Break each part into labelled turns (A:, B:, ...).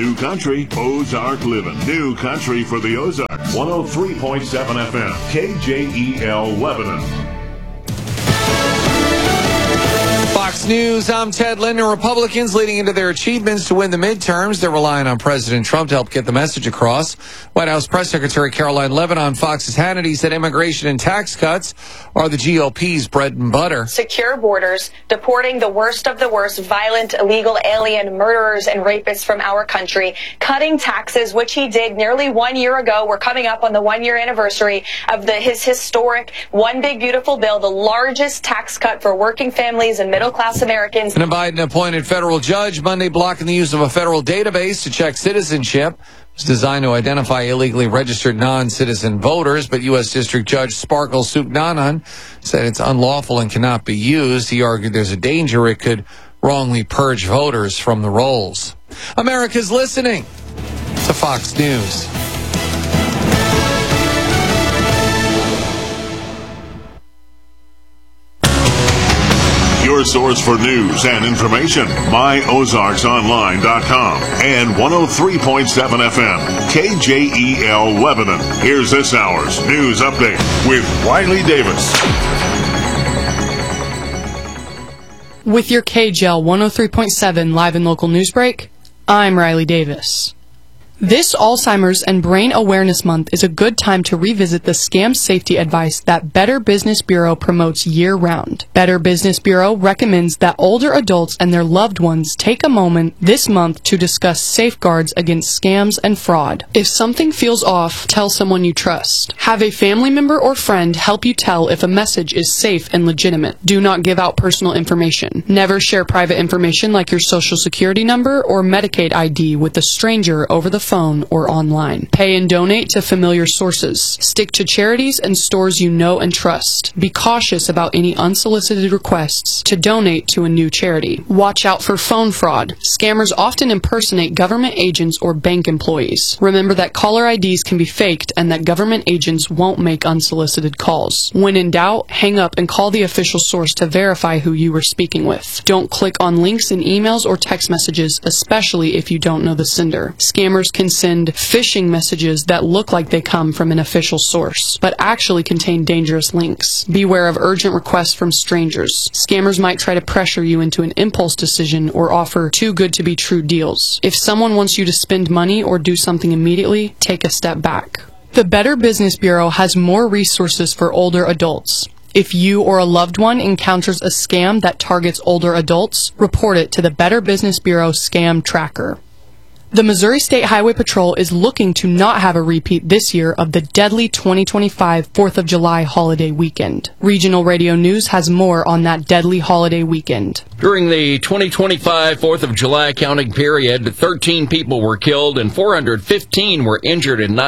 A: New Country, Ozark Living. New Country for the Ozarks. 103.7 FM, KJEL Lebanon.
B: Fox News, I'm Ted Linder. Republicans leading into their achievements to win the midterms. They're relying on President Trump to help get the message across. White House Press Secretary Caroline Levin on Fox's Hannity said immigration and tax cuts are the GOP's bread and butter.
C: Secure borders, deporting the worst of the worst violent, illegal alien murderers and rapists from our country, cutting taxes, which he did nearly 1 year ago. We're coming up on the 1 year anniversary of his historic One Big Beautiful Bill, the largest tax cut for working families and middle-class Americans.
B: And a Biden-appointed federal judge Monday blocking the use of a federal database to check citizenship. It's designed to identify illegally registered non-citizen voters, but U.S. District Judge Sparkle Sooknanan said it's unlawful and cannot be used. He argued there's a danger it could wrongly purge voters from the rolls. America's listening to Fox News.
A: Your source for news and information, myozarksonline.com and 103.7 FM, KJEL Lebanon. Here's this hour's news update with Riley Davis.
D: With your KJEL 103.7 live and local news break, I'm Riley Davis. This Alzheimer's and Brain Awareness Month is a good time to revisit the scam safety advice that Better Business Bureau promotes year-round. Better Business Bureau recommends that older adults and their loved ones take a moment this month to discuss safeguards against scams and fraud. If something feels off, tell someone you trust. Have a family member or friend help you tell if a message is safe and legitimate. Do not give out personal information. Never share private information like your social security number or Medicaid ID with a stranger over the phone or online. Pay and donate to familiar sources. Stick to charities and stores you know and trust. Be cautious about any unsolicited requests to donate to a new charity. Watch out for phone fraud. Scammers often impersonate government agents or bank employees. Remember that caller IDs can be faked and that government agents won't make unsolicited calls. When in doubt, hang up and call the official source to verify who you were speaking with. Don't click on links in emails or text messages, especially if you don't know the sender. Scammers can send phishing messages that look like they come from an official source, but actually contain dangerous links. Beware of urgent requests from strangers. Scammers might try to pressure you into an impulse decision or offer too good to be true deals. If someone wants you to spend money or do something immediately, take a step back. The Better Business Bureau has more resources for older adults. If you or a loved one encounters a scam that targets older adults, report it to the Better Business Bureau Scam Tracker. The Missouri State Highway Patrol is looking to not have a repeat this year of the deadly 2025 4th of July holiday weekend. Regional Radio News has more on that deadly holiday weekend.
E: During the 2025 4th of July counting period, 13 people were killed and 415 were injured in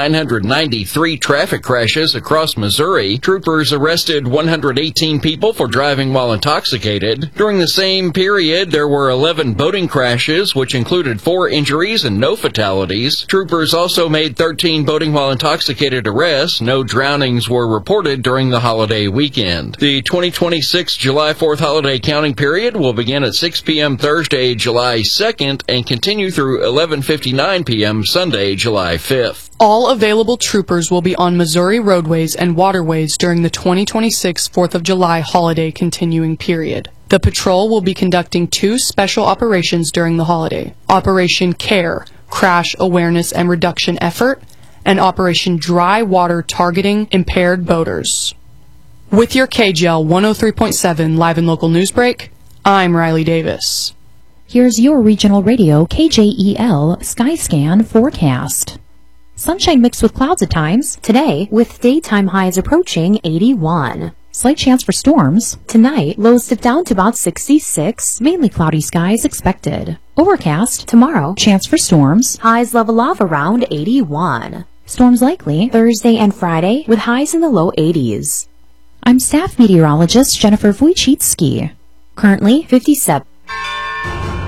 E: 993 traffic crashes across Missouri. Troopers arrested 118 people for driving while intoxicated. During the same period, there were 11 boating crashes, which included 4 injuries and no fatalities. Troopers also made 13 boating while intoxicated arrests. No drownings were reported during the holiday weekend. The 2026 July 4th holiday counting period will begin at 6 p.m. Thursday, July 2nd, and continue through 11:59 p.m. Sunday, July 5th.
D: All available troopers will be on Missouri roadways and waterways during the 2026 4th of July holiday continuing period. The patrol will be conducting 2 special operations during the holiday: Operation CARE, Crash Awareness and Reduction Effort, and Operation Dry Water Targeting Impaired Boaters. With your KJEL 103.7 live and local news break, I'm Riley Davis.
F: Here's your regional radio KJEL Skyscan forecast. Sunshine mixed with clouds at times today, with daytime highs approaching 81. Slight chance for storms. Tonight, lows dip down to about 66. Mainly cloudy skies expected. Overcast. Tomorrow, chance for storms. Highs level off around 81. Storms likely Thursday and Friday, with highs in the low 80s. I'm staff meteorologist Jennifer Wojcicki. Currently 57.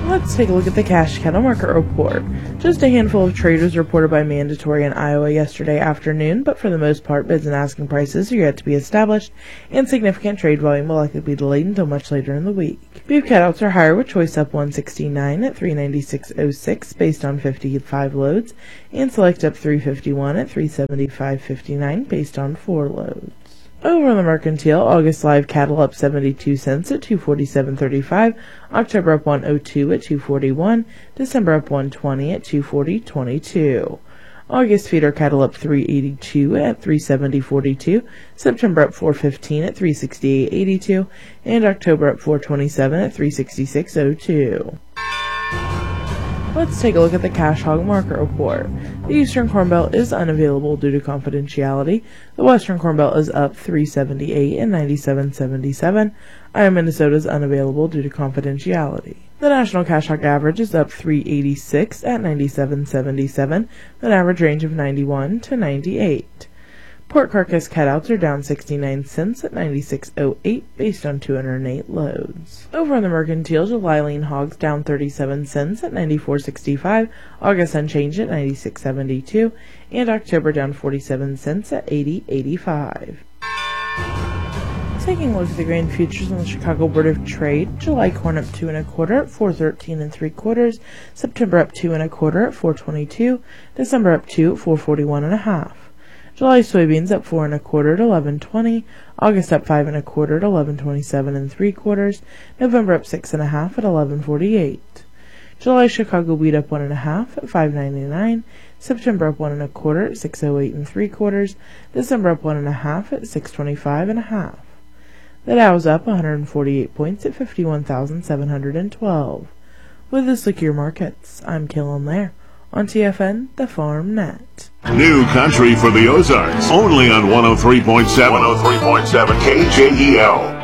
G: Let's take a look at the cash cattle market report. Just a handful of trade was reported by Mandatory in Iowa yesterday afternoon, but for the most part, bids and asking prices are yet to be established, and significant trade volume will likely be delayed until much later in the week. Beef cutouts are higher, with choice up 169 at 396.06 based on 55 loads, and select up 351 at 375.59 based on 4 loads. Over on the mercantile, August live cattle up 72 cents at 247.35, October up 102 at 241, December up 120 at 240.22. August feeder cattle up 382 at 370.42, September up 415 at 368.82, and October up 427 at 366.02. Let's take a look at the cash hog market report. The Eastern Corn Belt is unavailable due to confidentiality. The Western Corn Belt is up 378 and 97.77. Iowa, Minnesota is unavailable due to confidentiality. The national cash hog average is up 386 at 97.77, with an average range of 91 to 98. Pork carcass cutouts are down 69 cents at 96.08 based on 208 loads. Over on the mercantile, July lean hogs down 37 cents at 94.65, August unchanged at 96.72, and October down 47 cents at 80.85. Taking a look at the grain futures on the Chicago Board of Trade, July corn up 2 1/4 at 413 3/4, September up 2 1/4 at 422, December up 2 at 441 1/2. July soybeans up 4 1/4 at 11.20, August up 5 1/4 at 11.27 3/4, November up 6 1/2 at 11.48. July Chicago wheat up 1 1/2 at 5.99, September up 1 1/4 at 6.08 3/4, December up 1 1/2 at 6.25 1/2. The Dow's up 148 points at 51,712. With this look at your markets, I'm Kellen Lair on TFN, the Farm Net.
A: New country for the Ozarks, only on 103.7 KJEL.